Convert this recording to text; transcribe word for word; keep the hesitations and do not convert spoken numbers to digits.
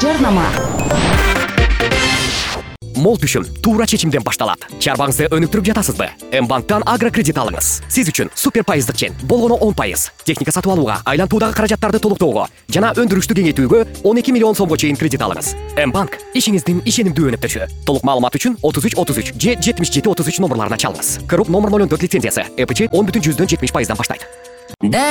Жарнама. Мол түшүм туура чечимден башталат. Чарбаңызды өнүктүрүп жатасызбы? М-банктан агрокредит алыңыз. Сиз үчүн супер пайыздык чен, болгону он пайыз. Техника сатып алууга, айлантуудагы каражаттарды толуктоого жана өндүрүштү кеңейтүүгө он эки миллион сомго чейин кредит алыңыз. М-банк ишиңиздин ишенимдүү өнөктөшү. Толук маалымат үчүн отуз үч отуз үч же жетимиш жети отуз үч номерларына чалыңыз. Круп номер ноль он төрт лицензиясы. Эпичи он бүтүн жүздөн жетимиш пайыздан баштайт.